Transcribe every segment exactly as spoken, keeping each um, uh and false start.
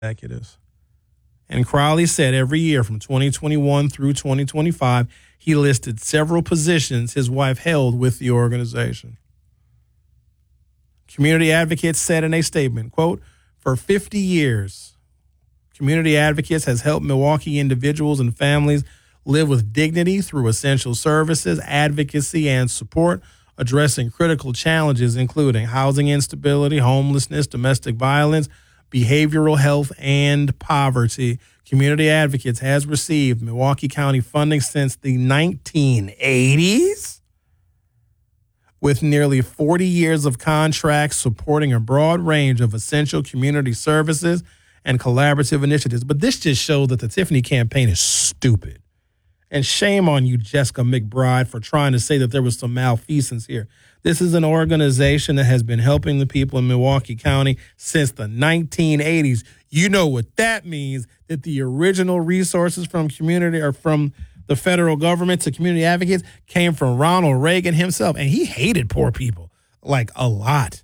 executives. And Crowley said every year from twenty twenty-one through twenty twenty-five, he listed several positions his wife held with the organization. Community Advocates said in a statement, quote, for fifty years, Community Advocates has helped Milwaukee individuals and families live with dignity through essential services, advocacy, and support, addressing critical challenges including housing instability, homelessness, domestic violence, behavioral health, and poverty. Community Advocates has received Milwaukee County funding since the nineteen eighties, with nearly forty years of contracts supporting a broad range of essential community services and collaborative initiatives. But this just shows that the Tiffany campaign is stupid. And shame on you, Jessica McBride, for trying to say that there was some malfeasance here. This is an organization that has been helping the people in Milwaukee County since the nineteen eighties. You know what that means, that the original resources from community or from the federal government to Community Advocates came from Ronald Reagan himself. And he hated poor people, like a lot.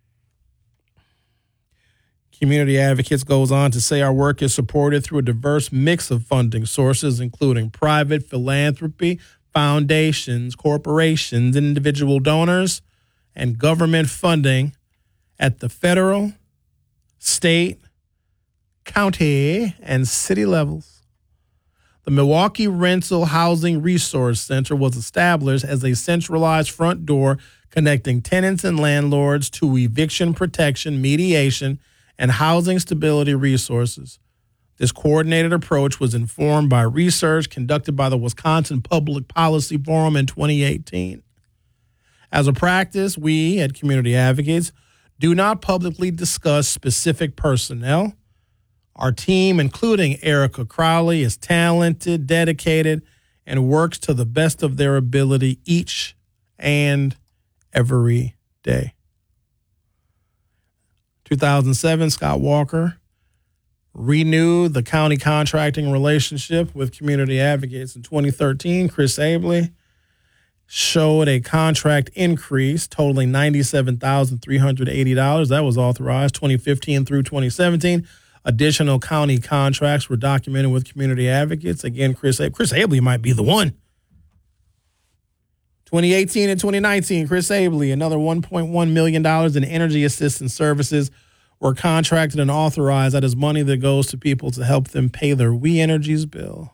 Community Advocates goes on to say our work is supported through a diverse mix of funding sources, including private philanthropy, foundations, corporations, individual donors, and government funding at the federal, state, county, and city levels. The Milwaukee Rental Housing Resource Center was established as a centralized front door connecting tenants and landlords to eviction protection, mediation, and housing stability resources. This coordinated approach was informed by research conducted by the Wisconsin Public Policy Forum in twenty eighteen. As a practice, we at Community Advocates do not publicly discuss specific personnel. Our team, including Erica Crowley, is talented, dedicated, and works to the best of their ability each and every day. two thousand seven, Scott Walker renewed the county contracting relationship with Community Advocates. In twenty thirteen, Chris Abley showed a contract increase totaling ninety-seven thousand three hundred eighty dollars. That was authorized. twenty fifteen through twenty seventeen, additional county contracts were documented with Community Advocates. Again, Chris Abley, Chris Abley might be the one. twenty eighteen and twenty nineteen, Chris Abley, another one point one million dollars in energy assistance services were contracted and authorized. That is money that goes to people to help them pay their We Energies bill.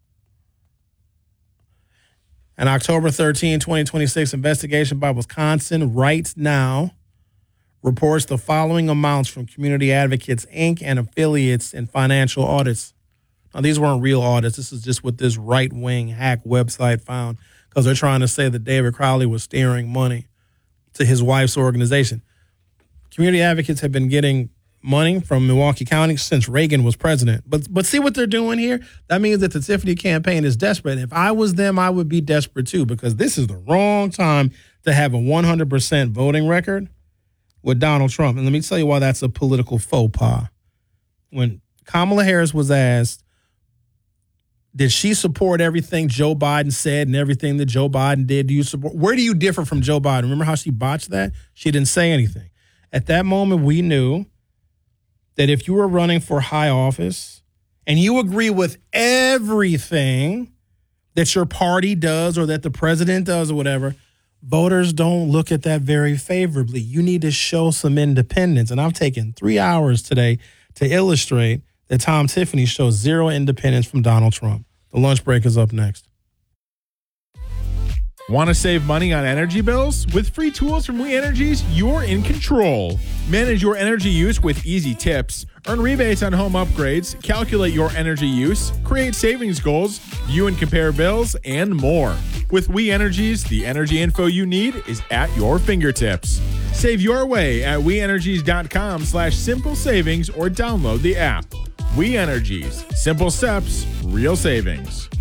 An October thirteenth, twenty twenty-six investigation by Wisconsin Right Now reports the following amounts from Community Advocates, Incorporated and affiliates in financial audits. Now, these weren't real audits. This is just what this right-wing hack website found, because they're trying to say that David Crowley was steering money to his wife's organization. Community Advocates have been getting money from Milwaukee County since Reagan was president. But but see what they're doing here? That means that the Tiffany campaign is desperate. If I was them, I would be desperate too, because this is the wrong time to have a one hundred percent voting record with Donald Trump. And let me tell you why that's a political faux pas. When Kamala Harris was asked, did she support everything Joe Biden said and everything that Joe Biden did? Do you support? Where do you differ from Joe Biden? Remember how she botched that? She didn't say anything. At that moment, we knew that if you were running for high office and you agree with everything that your party does or that the president does or whatever, voters don't look at that very favorably. You need to show some independence. And I've taken three hours today to illustrate that Tom Tiffany shows zero independence from Donald Trump. The lunch break is up next. Want to save money on energy bills? With free tools from We Energies, you're in control. Manage your energy use with easy tips. Earn rebates on home upgrades. Calculate your energy use. Create savings goals. View and compare bills, and more. With We Energies, the energy info you need is at your fingertips. Save your way at weenergies.com slash simple savings or download the app. We Energies. Simple steps, real savings.